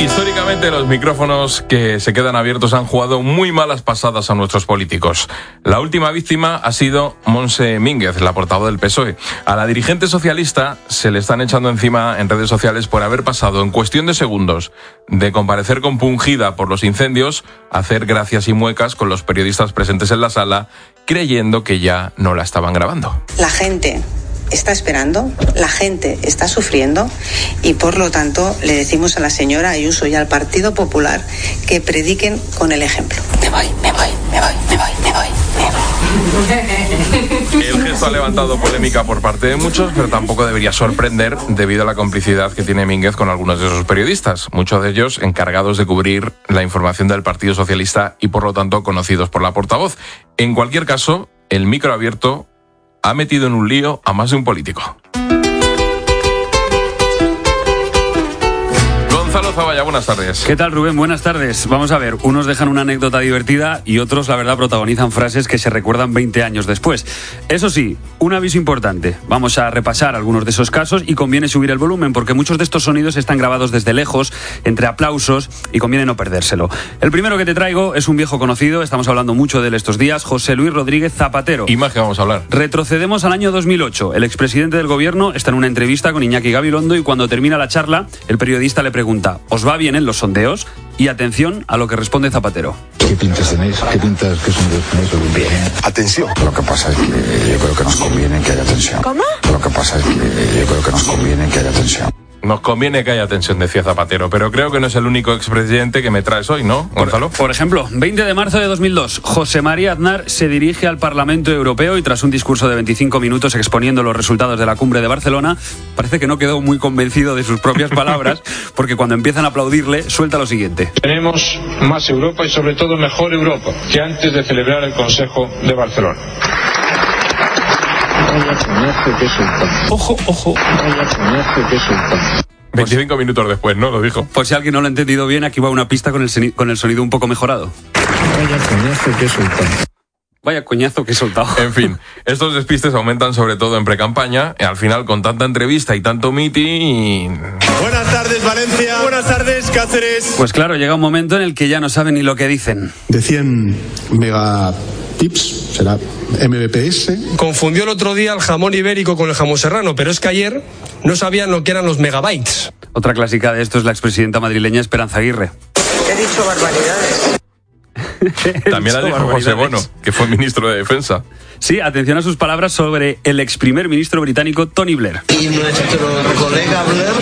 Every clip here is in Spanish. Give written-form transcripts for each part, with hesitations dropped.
Históricamente, los micrófonos que se quedan abiertos han jugado muy malas pasadas a nuestros políticos. La última víctima ha sido Montse Mínguez, la portavoz del PSOE. A la dirigente socialista se le están echando encima en redes sociales por haber pasado en cuestión de segundos de comparecer compungida por los incendios a hacer gracias y muecas con los periodistas presentes en la sala, creyendo que ya no la estaban grabando. La gente está esperando, la gente está sufriendo y por lo tanto le decimos a la señora Ayuso y al Partido Popular que prediquen con el ejemplo. Me voy. El gesto ha levantado polémica por parte de muchos, pero tampoco debería sorprender debido a la complicidad que tiene Mínguez con algunos de esos periodistas, muchos de ellos encargados de cubrir la información del Partido Socialista y por lo tanto conocidos por la portavoz. En cualquier caso, el micro abierto ha metido en un lío a más de un político. Gonzalo Zavalla, buenas tardes. ¿Qué tal, Rubén? Buenas tardes. Vamos a ver, unos dejan una anécdota divertida y otros, la verdad, protagonizan frases que se recuerdan 20 años después. Eso sí, un aviso importante. Vamos a repasar algunos de esos casos y conviene subir el volumen porque muchos de estos sonidos están grabados desde lejos, entre aplausos, y conviene no perdérselo. El primero que te traigo es un viejo conocido, estamos hablando mucho de él estos días, José Luis Rodríguez Zapatero. ¿Y más que vamos a hablar? Retrocedemos al año 2008. El expresidente del gobierno está en una entrevista con Iñaki Gabilondo y cuando termina la charla, el periodista le pregunta: ¿os va bien en los sondeos? Y atención a lo que responde Zapatero. ¿Qué pintas tenéis? ¿Qué sondeos tenéis? Bien. Atención. Lo que pasa es que yo creo que nos conviene que haya tensión. ¿Cómo? Lo que pasa es que yo creo que nos conviene que haya tensión. Nos conviene que haya tensión, decía Zapatero, pero creo que no es el único expresidente que me traes hoy, ¿no, Gonzalo? Por ejemplo, 20 de marzo de 2002, José María Aznar se dirige al Parlamento Europeo y tras un discurso de 25 minutos exponiendo los resultados de la cumbre de Barcelona, parece que no quedó muy convencido de sus propias palabras, porque cuando empiezan a aplaudirle, suelta lo siguiente. Tenemos más Europa y sobre todo mejor Europa que antes de celebrar el Consejo de Barcelona. Ojo. 25 minutos después, ¿no? Lo dijo. Por si alguien no lo ha entendido bien, aquí va una pista con el sonido un poco mejorado. Vaya coñazo que he soltado. En fin, estos despistes aumentan sobre todo en precampaña, y al final con tanta entrevista y tanto meeting... Buenas tardes, Valencia. Buenas tardes, Cáceres. Pues claro, llega un momento en el que ya no saben ni lo que dicen. De 100 megatips, será Mbps. Confundió el otro día el jamón ibérico con el jamón serrano, pero es que ayer no sabían lo que eran los megabytes. Otra clásica de esto es la expresidenta madrileña Esperanza Aguirre. He dicho barbaridades. También la dijo José Bono, que fue ministro de Defensa. Sí, atención a sus palabras sobre el ex primer ministro británico Tony Blair. Y nuestro colega Blair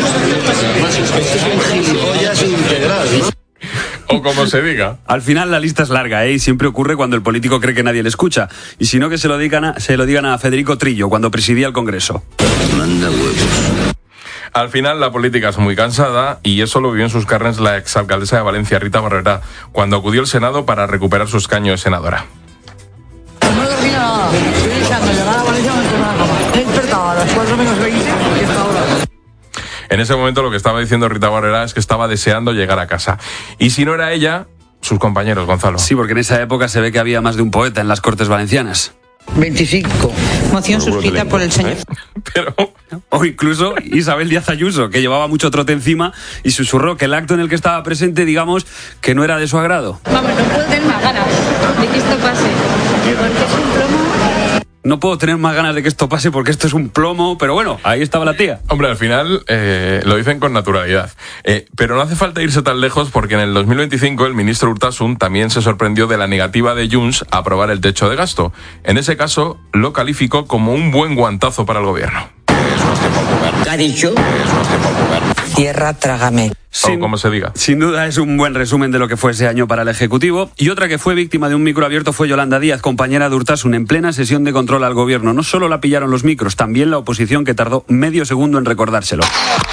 es un gilipollas integral, ¿no? O como se diga. Al final la lista es larga, y siempre ocurre cuando el político cree que nadie le escucha. Y si no, que se lo digan a Federico Trillo cuando presidía el Congreso. Manda huevos. Al final la política es muy cansada y eso lo vivió en sus carnes la exalcaldesa de Valencia, Rita Barberá, cuando acudió al Senado para recuperar su escaño de senadora. No he dormido nada, estoy deseando llegar a Valencia a la cama. He despertado a las 4:20 y esta hora. En ese momento lo que estaba diciendo Rita Barberá es que estaba deseando llegar a casa. Y si no era ella, sus compañeros, Gonzalo. Sí, porque en esa época se ve que había más de un poeta en las Cortes Valencianas. 25. Moción suscrita por el señor. Pero... O incluso Isabel Díaz Ayuso, que llevaba mucho trote encima y susurró que el acto en el que estaba presente, digamos, que no era de su agrado. Vamos, no puedo tener más ganas de que esto pase, porque es un plomo. No puedo tener más ganas de que esto pase porque esto es un plomo, pero bueno, ahí estaba la tía. Hombre, al final lo dicen con naturalidad. Pero no hace falta irse tan lejos porque en el 2025 el ministro Urtasun también se sorprendió de la negativa de Junts a aprobar el techo de gasto. En ese caso, lo calificó como un buen guantazo para el gobierno. ¿Qué ha dicho? Tierra, trágame. O como se diga. Sin duda es un buen resumen de lo que fue ese año para el Ejecutivo. Y otra que fue víctima de un micro abierto fue Yolanda Díaz, compañera de Urtasun, en plena sesión de control al gobierno. No solo la pillaron los micros, también la oposición, que tardó medio segundo en recordárselo.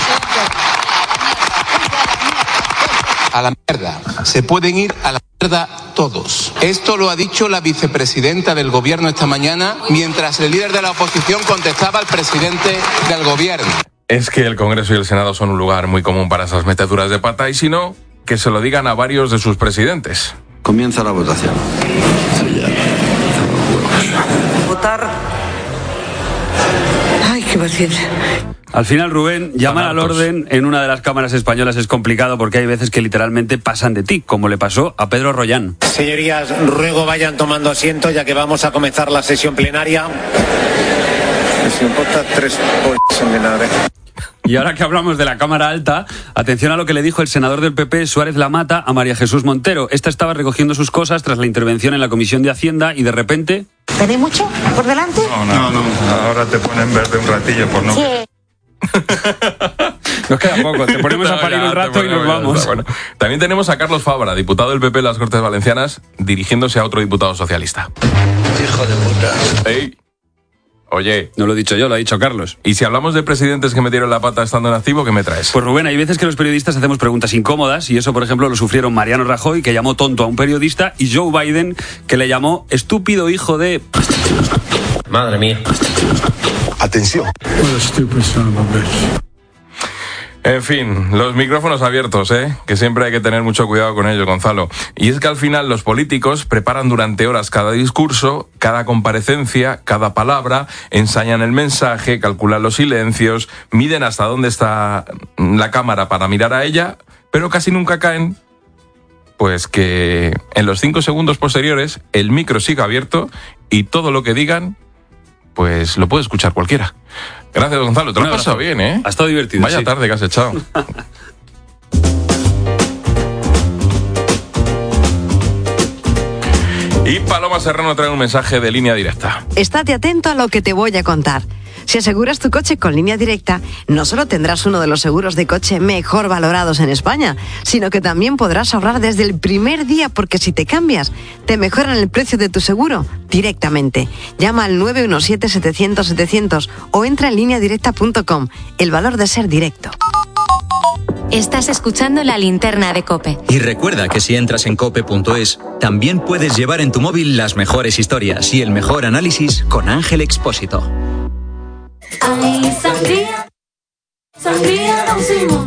A la mierda. Se pueden ir a la mierda todos. Esto lo ha dicho la vicepresidenta del gobierno esta mañana mientras el líder de la oposición contestaba al presidente del gobierno. Es que el Congreso y el Senado son un lugar muy común para esas meteduras de pata y si no, que se lo digan a varios de sus presidentes. Comienza la votación. Votar. Ay, qué paciencia. Al final, Rubén, llamar al orden en una de las cámaras españolas es complicado porque hay veces que literalmente pasan de ti, como le pasó a Pedro Rollán. Señorías, ruego vayan tomando asiento ya que vamos a comenzar la sesión plenaria. Si me importa 3 pollas en vinagre. Y ahora que hablamos de la Cámara Alta, atención a lo que le dijo el senador del PP, Suárez Lamata, a María Jesús Montero. Esta estaba recogiendo sus cosas tras la intervención en la Comisión de Hacienda y de repente... ¿Tenéis mucho por delante? No. Ahora te ponen verde un ratillo por no... Sí. Nos queda poco, te ponemos a parir un rato y nos vamos. Bueno. También tenemos a Carlos Fabra, diputado del PP en las Cortes Valencianas, dirigiéndose a otro diputado socialista. Hijo de puta. Ey. Oye. No lo he dicho yo, lo ha dicho Carlos. Y si hablamos de presidentes que metieron la pata estando en activo, ¿qué me traes? Pues Rubén, hay veces que los periodistas hacemos preguntas incómodas y eso, por ejemplo, lo sufrieron Mariano Rajoy, que llamó tonto a un periodista, y Joe Biden, que le llamó estúpido hijo de... Madre mía. Atención. En fin, los micrófonos abiertos, que siempre hay que tener mucho cuidado con ello, Gonzalo. Y es que al final los políticos preparan durante horas cada discurso, cada comparecencia, cada palabra, ensayan el mensaje, calculan los silencios, miden hasta dónde está la cámara para mirar a ella, pero casi nunca caen, pues que en los 5 segundos posteriores el micro sigue abierto y todo lo que digan, pues lo puede escuchar cualquiera. Gracias, Gonzalo. Te lo has pasado bien, ¿eh? Ha estado divertido. Vaya tarde que has echado. Y Paloma Serrano trae un mensaje de Línea Directa. Estate atento a lo que te voy a contar. Si aseguras tu coche con Línea Directa, no solo tendrás uno de los seguros de coche mejor valorados en España, sino que también podrás ahorrar desde el primer día, porque si te cambias, te mejoran el precio de tu seguro directamente. Llama al 917-700-700 o entra en lineadirecta.com. El valor de ser directo. Estás escuchando La Linterna de COPE. Y recuerda que si entras en cope.es, también puedes llevar en tu móvil las mejores historias y el mejor análisis con Ángel Expósito. Ay, sangría, sangría Don Simón.